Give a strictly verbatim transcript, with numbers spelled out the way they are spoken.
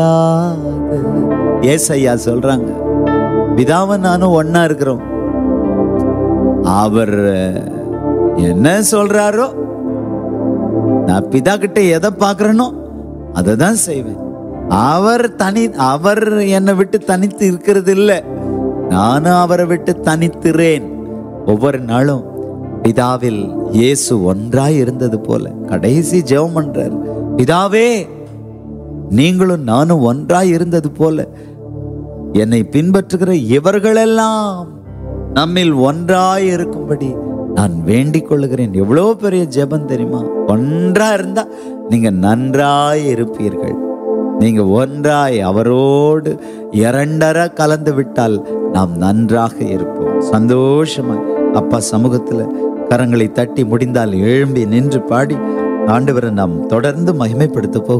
ஏசையா சொல்றாங்க, பிதாவும் நானும் ஒன்னா இருக்கிறோம். அவர் என்ன சொல்றாரோ, நான் பிதா கிட்ட எதை பார்க்கிறேனோ அதை தான் செய்வேன். அவர் தனி அவர் என்னை விட்டு தனித்து இருக்கிறது இல்லை, நானும் அவரை விட்டு தனித்துறேன். ஒவ்வொரு நாளும் பிதாவில் இயேசு ஒன்றாய் இருந்தது போல கடைசி ஜெபம் பண்றார். பிதாவே, நீங்களும் நானும் ஒன்றாய் இருந்தது போல என்னை பின்பற்றுகிற இவர்களெல்லாம் நம்மில் ஒன்றாய் இருக்கும்படி நான் வேண்டிக் கொள்ளுகிறேன். எவ்வளவு பெரிய ஜெபம் தெரியுமா? ஒன்றா இருந்தா நீங்க நன்றாய் இருப்பீர்கள். நீங்க ஒன்றாய் அவரோடு இரண்டரை கலந்து விட்டால் நாம் நன்றாக இருப்போம். சந்தோஷமாய் அப்பா சமூகத்துல கரங்களை தட்டி முடிந்தால் எழும்பி நின்று பாடி ஆண்டவரை நாம் தொடர்ந்து மகிமைப்படுத்த போகிறோம்.